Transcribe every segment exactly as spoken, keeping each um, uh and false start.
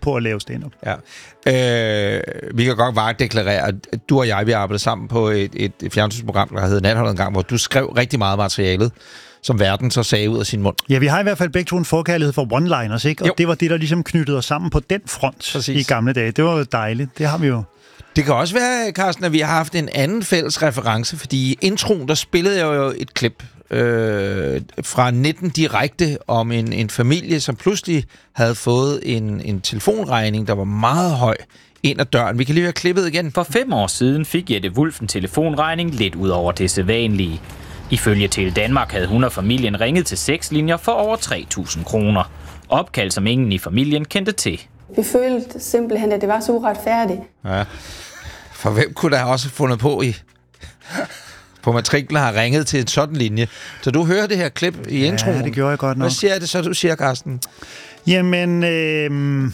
på at lave stand-up. Ja. Øh, vi kan godt bare deklarere, at du og jeg, vi arbejdede sammen på et, et fjernsynsprogram, der hed Natholdet en gang, hvor du skrev rigtig meget materialet, som verden så sagde ud af sin mund. Ja, vi har i hvert fald begge to en forkærlighed for one-liners, ikke? Og jo. Det var det, der ligesom knyttede os sammen på den front. Præcis. I gamle dage. Det var jo dejligt. Det har vi jo. Det kan også være, Carsten, at vi har haft en anden fælles reference, fordi i introen, der spillede jeg jo et klip øh, fra nitten direkte om en, en familie, som pludselig havde fået en, en telefonregning, der var meget høj ind ad døren. Vi kan lige høre klippet igen. For fem år siden fik Jette Wulff en telefonregning lidt ud over det sædvanlige. Ifølge Tele Danmark havde hun og familien ringet til seks linjer for over tre tusind kroner. Opkald, som ingen i familien kendte til. Vi følte simpelthen, at det var så uretfærdigt. Ja. For hvem kunne der også fundet på i på matriklen har ringet til en sådan linje? Så du hører det her klip i ja, introen. Ja, det gjorde jeg godt nok. Hvad siger det så, du siger, Carsten? Jamen, øh...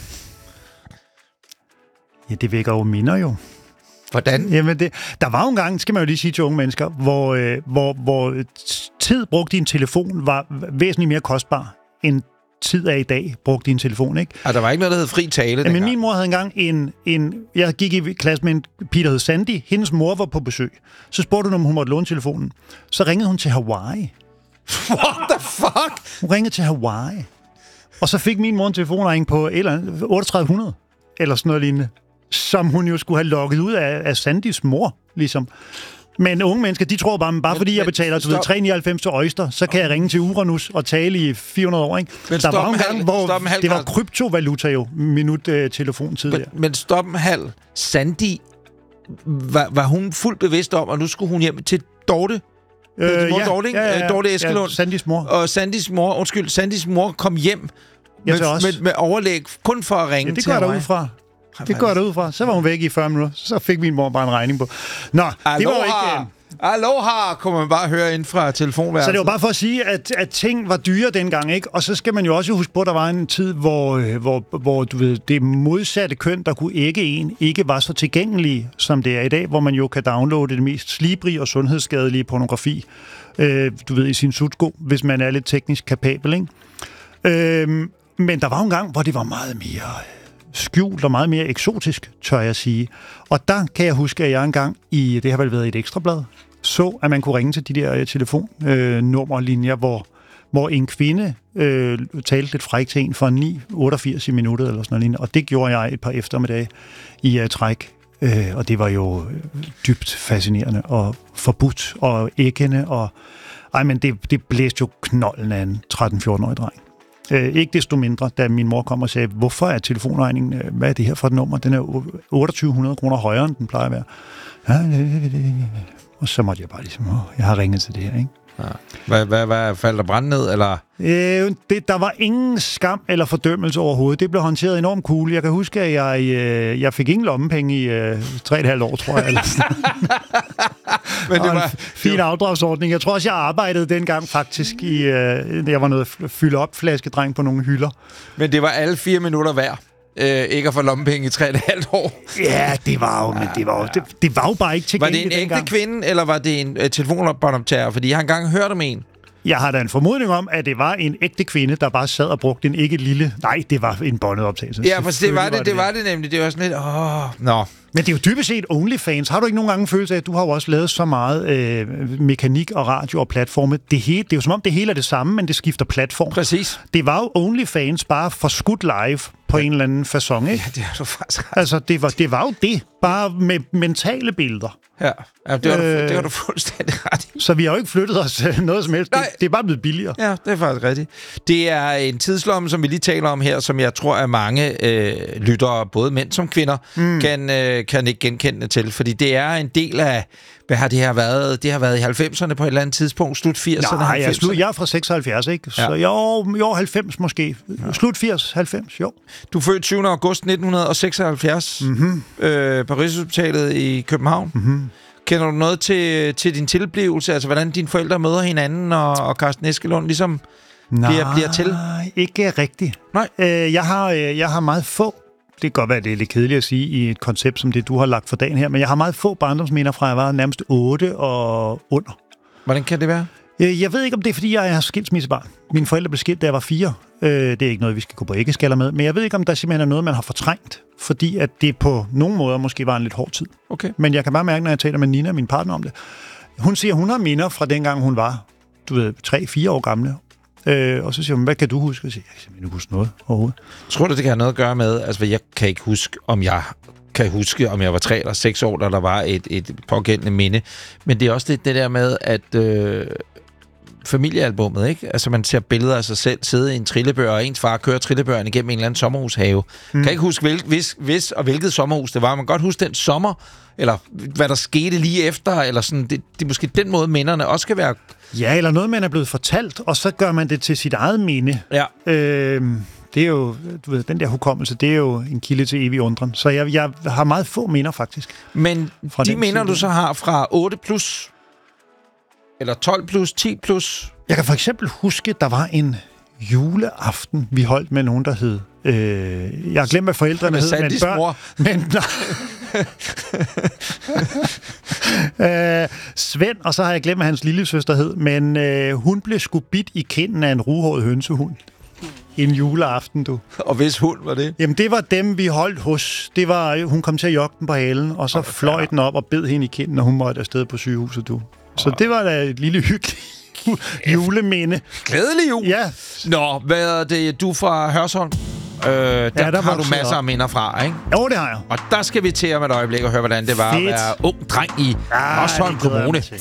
ja, det vækker jo minder jo. Hvordan? Jamen, det, der var jo en gang, skal man jo lige sige til unge mennesker, hvor, øh, hvor, hvor tid brugt i en telefon var væsentligt mere kostbar end tid af i dag brugt din telefon, ikke? Og der var ikke noget, der hed fri tale. Ja, men min mor havde engang en, en... Jeg gik i klasse med en pige, der hed Sandy. Hendes mor var på besøg. Så spurgte hun, om hun måtte låne telefonen. Så ringede hun til Hawaii. What the fuck? Hun ringede til Hawaii. Og så fik min mor en telefonring på otteogtredive hundrede, eller sådan noget lignende, som hun jo skulle have lukket ud af, af Sandys mor, ligesom. Men unge mennesker, de tror bare, bare men, fordi jeg betaler du ved, tre nioghalvfems til Oyster, så kan jeg ringe til Uranus og tale i fire hundrede år, ikke? Men der var en gang, hvor halv, det var kryptovaluta jo, minut-telefontid. Men, men stop en halv. Sandy, var, var hun fuldt bevidst om, og nu skulle hun hjem til Dorte? Øh, mor, ja, Dorte, ja, ja, ja, Dorte Eskelund. Ja, Sandys mor. Og Sandys mor, undskyld, Sandys mor kom hjem med, med, med overlæg kun for at ringe ja, det til går der ud fra. Det går der ud fra. Så var hun væk i fyrre minutter. Så fik min mor bare en regning på. Nå, Aloha. det var jo ikke... Aloha, kunne man bare høre ind fra telefonværelset. Så det var bare for at sige, at, at ting var dyre dengang, ikke? Og så skal man jo også huske på, at der var en tid, hvor, hvor, hvor du ved, det modsatte køn, der kunne ægge en, ikke var så tilgængelige, som det er i dag, hvor man jo kan downloade det mest slibrige og sundhedsskadelige pornografi, øh, du ved, i sin sutsko, hvis man er lidt teknisk kapabel, ikke? Øh, men der var jo en gang, hvor det var meget mere skjult og meget mere eksotisk, tør jeg sige. Og der kan jeg huske, at jeg engang i, det har vel været et ekstrablad, så at man kunne ringe til de der telefonnummerlinjer, øh, hvor, hvor en kvinde øh, talte lidt frækt til en for ni otteogfirs i minuttet eller sådan noget. Og det gjorde jeg et par eftermiddage i uh, træk. Øh, og det var jo dybt fascinerende og forbudt og æggende. Og, ej, men det, det blæste jo knolden af en tretten-fjorten-årig dreng. Øh, ikke desto mindre, da min mor kom og sagde, hvorfor er telefonregningen, øh, hvad er det her for et nummer? Den er otteogtyve hundrede kroner højere, end den plejer at være. Ja, det, det, det. Og så måtte jeg bare ligesom, åh, jeg har ringet til det her, ikke? Ja. Hvad, hvad, hvad faldt der brand ned, eller? Øh, det, der var ingen skam eller fordømmelse overhovedet. Det blev håndteret enormt cool. Jeg kan huske, at jeg, øh, jeg fik ingen lommepenge i øh, tre og et halvt år, tror jeg. Eller sådan. Men det var en fin afdragsordning. Jeg tror også, jeg arbejdede dengang faktisk i, øh, jeg var noget fylde op flaskedreng på nogle hylder. Men det var alle fire minutter værd. Øh, ikke at få lommepenge i tre og et halvt år. Ja, det var jo, men det var jo, det, det var jo bare ikke tilgængeligt. Var det en ægte kvinde, eller var det en uh, telefonbåndoptager? Fordi jeg har engang hørt om en. Jeg har da en formodning om, at det var en ægte kvinde, der bare sad og brugte en ikke lille... Nej, det var en båndet optagelse. Ja, for det var det, det, det var det nemlig. Det var sådan lidt... Åh, nå. Men det er jo dybest set OnlyFans. Har du ikke nogen gange følelse af, at du har jo også lavet så meget øh, mekanik og radio og platforme? Det, hele, det er jo som om, det hele er det samme, men det skifter platform. Præcis. Det var jo OnlyFans bare for skudt live på ja. en eller anden facon, ikke? Ja, det er du faktisk ret. Altså, det var, det var jo det. Bare med mentale billeder. Ja, ja det, var du, øh, det var du fuldstændig ret i. Så vi har jo ikke flyttet os noget som helst. Det, det er bare blevet billigere. Ja, det er faktisk rigtigt. Det er en tidslomme, som vi lige taler om her, som jeg tror, at mange øh, lyttere, både mænd som kvinder, mm. kan, øh, kan ikke genkende til. Fordi det er en del af, hvad har det her været? Det har været i halvfemserne på et eller andet tidspunkt. Slut firserne, Nej, halvfemserne. Jeg, slu, jeg er fra seksoghalvfjerds, ikke? Så ja. jo, jo, halvfems måske. Ja. Slut firs, halvfems, jo. Du er født tyvende august nitten seksoghalvfjerds mm-hmm. øh, på Rigshospitalet i København. Mm-hmm. Kender du noget til, til din tilblivelse? Altså, hvordan dine forældre møder hinanden, og, og Carsten Eskelund ligesom Nej, bliver, bliver til? Nej, ikke rigtigt. Nej. Øh, jeg, har, øh, jeg har meget få, det kan godt være, det er lidt kedeligt at sige i et koncept som det, du har lagt for dagen her, men jeg har meget få barndomsminder fra, jeg var nærmest otte og under. Hvordan kan det være? Jeg ved ikke, om det er, fordi jeg er skilsmissebarn. Mine forældre blev skilt, da jeg var fire. Det er ikke noget, vi skal gå på æggeskaller med. Men jeg ved ikke, om der simpelthen er noget, man har fortrængt. Fordi at det på nogle måder måske var en lidt hård tid. Okay. Men jeg kan bare mærke, når jeg taler med Nina, min partner, om det. Hun siger, hun har minder fra dengang, hun var, du ved, tre-fire år gamle. Øh, og så siger hun, hvad kan du huske? Jeg siger, jeg kan simpelthen ikke huske noget overhovedet. Tror du, det kan have noget at gøre med, altså jeg kan ikke huske, om jeg kan huske, om jeg var tre eller seks år, da der var et, et pågældende minde. Men det er også det, det der med, at øh, familiealbummet, ikke? Altså man ser billeder af sig selv sidde i en trillebør, og ens far kører trillebøren igennem en eller anden sommerhushave. Mm. Kan ikke huske, hvil, hvis, hvis og hvilket sommerhus det var. Man kan godt huske den sommer, eller hvad der skete lige efter, eller sådan. Det, det er måske den måde, minderne også kan være. Ja, eller noget, man er blevet fortalt, og så gør man det til sit eget minde. Ja. Øh, det er jo, du ved, den der hukommelse, det er jo en kilde til evig undren. Så jeg, jeg har meget få minder, faktisk. Men de minder, du så har fra otte plus, eller tolv plus, ti plus? Jeg kan for eksempel huske, der var en juleaften, vi holdt med nogen, der hed... Øh, jeg har glemt, hvad forældrene hed, men børn... Men, øh, Svend, og så har jeg glemt, hvad hans lillesøster hed, men øh, hun blev sgu bidt i kinden af en ruhåret hønsehund. En juleaften, du. Og hvis hund var det? Jamen, det var dem, vi holdt hos. Det var, hun kom til at jogge den på halen, og så oh, fløj den op og bed hende i kinden, og hun måtte afsted på sygehuset, du. Så oh. det var da et lille hyggeligt juleminde. Glædelig jul! Ja. Nå, hvad er det? Du fra Hørsholm? Øh, der, ja, der har du masser af minder fra, ikke? Jo, det har jeg. Og der skal vi til om et øjeblik og høre, hvordan det var Fedt. at være ung dreng i ja, Hørsholm Kommune.